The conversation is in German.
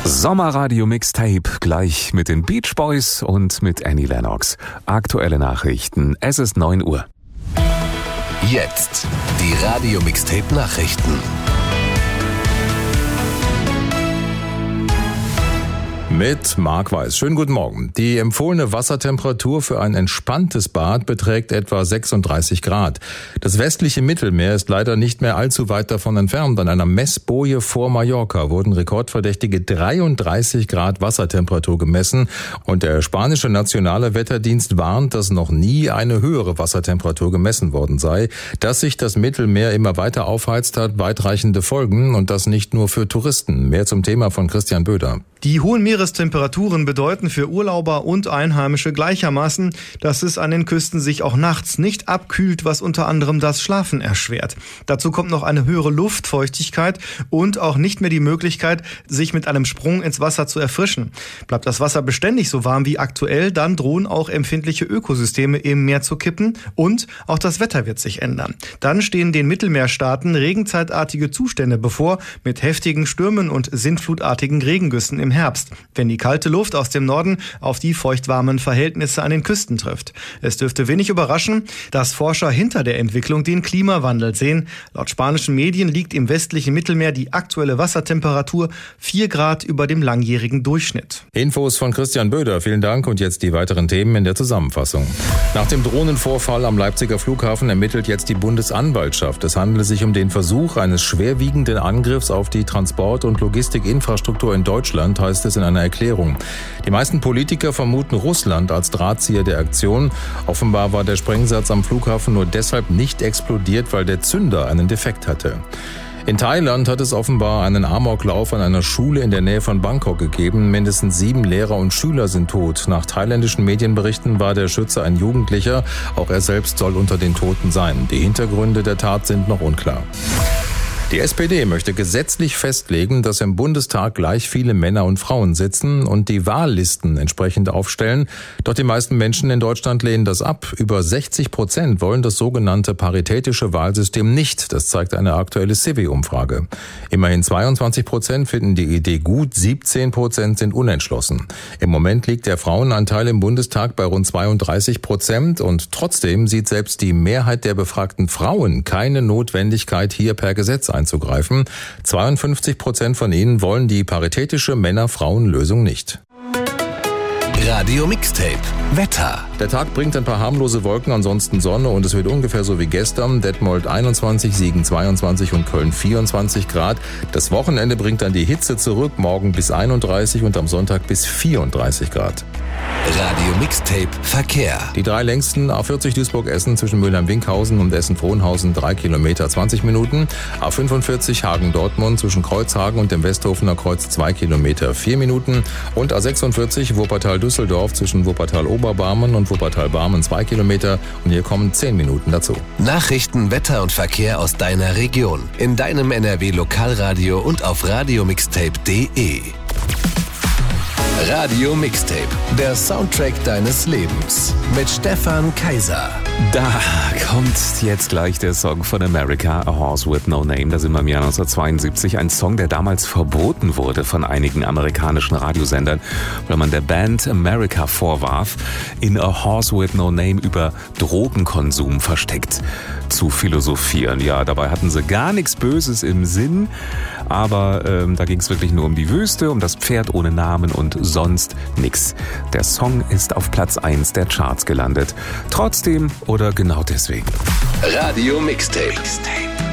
Sommerradio Mixtape gleich mit den Beach Boys und mit Annie Lennox. Aktuelle Nachrichten, es ist 9 Uhr. Jetzt die Radio Mixtape Nachrichten. Mit Marc Weiß. Schönen guten Morgen. Die empfohlene Wassertemperatur für ein entspanntes Bad beträgt etwa 36 Grad. Das westliche Mittelmeer ist leider nicht mehr allzu weit davon entfernt. An einer Messboje vor Mallorca wurden rekordverdächtige 33 Grad Wassertemperatur gemessen. Und der spanische nationale Wetterdienst warnt, dass noch nie eine höhere Wassertemperatur gemessen worden sei. Dass sich das Mittelmeer immer weiter aufheizt, hat weitreichende Folgen und das nicht nur für Touristen. Mehr zum Thema von Christian Böder. Die hohen Meerestemperaturen bedeuten für Urlauber und Einheimische gleichermaßen, dass es an den Küsten sich auch nachts nicht abkühlt, was unter anderem das Schlafen erschwert. Dazu kommt noch eine höhere Luftfeuchtigkeit und auch nicht mehr die Möglichkeit, sich mit einem Sprung ins Wasser zu erfrischen. Bleibt das Wasser beständig so warm wie aktuell, dann drohen auch empfindliche Ökosysteme im Meer zu kippen und auch das Wetter wird sich ändern. Dann stehen den Mittelmeerstaaten regenzeitartige Zustände bevor mit heftigen Stürmen und sintflutartigen Regengüssen im Herbst, wenn die kalte Luft aus dem Norden auf die feuchtwarmen Verhältnisse an den Küsten trifft. Es dürfte wenig überraschen, dass Forscher hinter der Entwicklung den Klimawandel sehen. Laut spanischen Medien liegt im westlichen Mittelmeer die aktuelle Wassertemperatur 4 Grad über dem langjährigen Durchschnitt. Infos von Christian Böder, vielen Dank und jetzt die weiteren Themen in der Zusammenfassung. Nach dem Drohnenvorfall am Leipziger Flughafen ermittelt jetzt die Bundesanwaltschaft. Es handelt sich um den Versuch eines schwerwiegenden Angriffs auf die Transport- und Logistikinfrastruktur in Deutschland, heißt es in einer Erklärung. Die meisten Politiker vermuten Russland als Drahtzieher der Aktion. Offenbar war der Sprengsatz am Flughafen nur deshalb nicht explodiert, weil der Zünder einen Defekt hatte. In Thailand hat es offenbar einen Amoklauf an einer Schule in der Nähe von Bangkok gegeben. Mindestens 7 Lehrer und Schüler sind tot. Nach thailändischen Medienberichten war der Schütze ein Jugendlicher. Auch er selbst soll unter den Toten sein. Die Hintergründe der Tat sind noch unklar. Die SPD möchte gesetzlich festlegen, dass im Bundestag gleich viele Männer und Frauen sitzen und die Wahllisten entsprechend aufstellen. Doch die meisten Menschen in Deutschland lehnen das ab. Über 60% wollen das sogenannte paritätische Wahlsystem nicht. Das zeigt eine aktuelle Civi-Umfrage. Immerhin 22% finden die Idee gut, 17% sind unentschlossen. Im Moment liegt der Frauenanteil im Bundestag bei rund 32% und trotzdem sieht selbst die Mehrheit der befragten Frauen keine Notwendigkeit, hier per Gesetz einzugreifen. 52% von ihnen wollen die paritätische Männer-Frauen-Lösung nicht. Radio Mixtape Wetter. Der Tag bringt ein paar harmlose Wolken, ansonsten Sonne und es wird ungefähr so wie gestern. Detmold 21, Siegen 22 und Köln 24 Grad. Das Wochenende bringt dann die Hitze zurück, morgen bis 31 und am Sonntag bis 34 Grad. Radio Mixtape Verkehr. Die 3 längsten: A40 Duisburg-Essen zwischen Mülheim-Winkhausen und Essen-Frohnhausen 3 Kilometer 20 Minuten. A45 Hagen-Dortmund zwischen Kreuzhagen und dem Westhofener Kreuz 2 Kilometer 4 Minuten. Und A46 Wuppertal-Düsseldorf zwischen Wuppertal-Oberbarmen und Wuppertal-Barmen 2 Kilometer. Und hier kommen 10 Minuten dazu. Nachrichten, Wetter und Verkehr aus deiner Region. In deinem NRW-Lokalradio und auf radiomixtape.de. Radio Mixtape, der Soundtrack deines Lebens mit Stefan Kaiser. Da kommt jetzt gleich der Song von America, A Horse with No Name. Da sind wir im Jahr 1972. Ein Song, der damals verboten wurde von einigen amerikanischen Radiosendern, weil man der Band America vorwarf, in A Horse with No Name über Drogenkonsum versteckt zu philosophieren. Ja, dabei hatten sie gar nichts Böses im Sinn, aber da ging es wirklich nur um die Wüste, um das Pferd ohne Namen und sonst nix. Der Song ist auf Platz 1 der Charts gelandet. Trotzdem oder genau deswegen. Radio Mixtape.